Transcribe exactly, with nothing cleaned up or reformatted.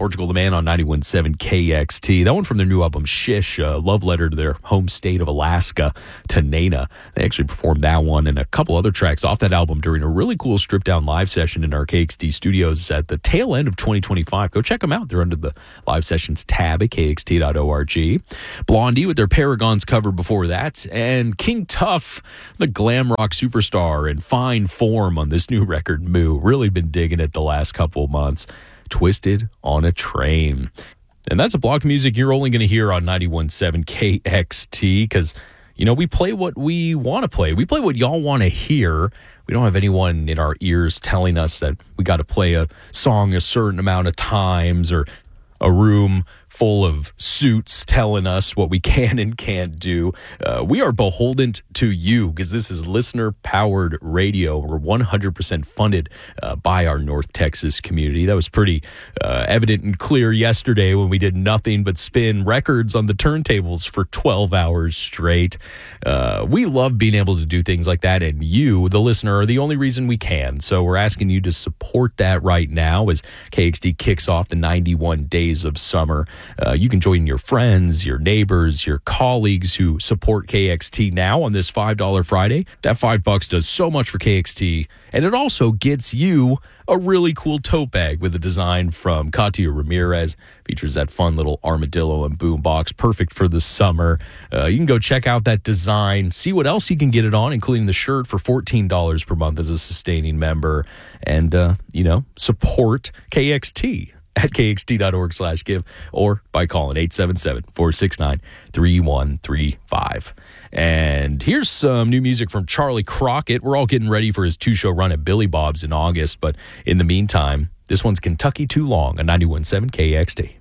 Portugal the Man on ninety-one point seven K X T. That one from their new album, Shish, a love letter to their home state of Alaska, to Nana. They actually performed that one and a couple other tracks off that album during a really cool stripped-down live session in our K X T studios at the tail end of twenty twenty-five. Go check them out. They're under the live sessions tab at K X T dot org. Blondie with their Paragons cover before that, and King Tuff, the glam rock superstar in fine form on this new record, Moo. Really been digging it the last couple of months. Twisted on a Train. And that's a block of music you're only going to hear on ninety-one point seven K X T because, you know, we play what we want to play. We play what y'all want to hear. We don't have anyone in our ears telling us that we got to play a song a certain amount of times, or a room full of suits telling us what we can and can't do. Uh, we are beholden to you because this is listener-powered radio. We're one hundred percent funded uh, by our North Texas community. That was pretty uh, evident and clear yesterday when we did nothing but spin records on the turntables for twelve hours straight. Uh, we love being able to do things like that, and you, the listener, are the only reason we can. So we're asking you to support that right now as K X T kicks off the ninety-one days of summer. Uh, you can join your friends, your neighbors, your colleagues who support K X T now on this five dollars Friday. That five bucks does so much for K X T, and it also gets you a really cool tote bag with a design from Katia Ramirez. Features that fun little armadillo and boombox, perfect for the summer. Uh, you can go check out that design, see what else you can get it on, including the shirt for fourteen dollars per month as a sustaining member, and, uh, you know, support K X T at K X T dot org slash give, or by calling eight seven seven, four six nine, three one three five. And here's some new music from Charlie Crockett. We're all getting ready for his two-show run at Billy Bob's in August, but in the meantime, this one's Kentucky Too Long on ninety-one point seven K X T.